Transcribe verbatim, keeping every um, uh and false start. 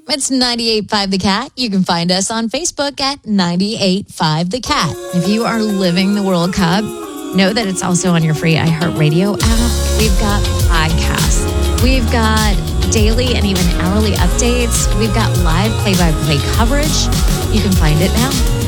It's ninety-eight point five The Cat. You can find us on Facebook at ninety-eight point five The Cat. If you are living the World Cup, know that it's also on your free iHeartRadio app. We've got podcasts. We've got daily and even hourly updates. We've got live play-by-play coverage. You can find it now